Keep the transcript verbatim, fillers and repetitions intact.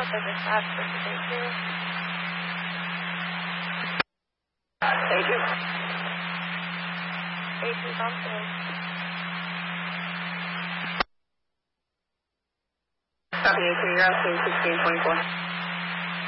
for dispatch for today too. Thank you. A two Thompson. Copy, A two, you're out to sixteen twenty-four.